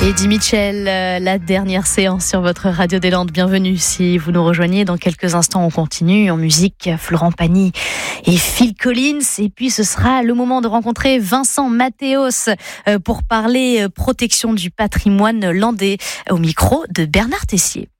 Eddie Mitchell, la dernière séance sur votre Radio des Landes. Bienvenue si vous nous rejoignez. Dans quelques instants, on continue en musique. Florent Pagny et Phil Collins. Et puis, ce sera le moment de rencontrer Vincent Mathéos pour parler protection du patrimoine landais au micro de Bernard Tessier.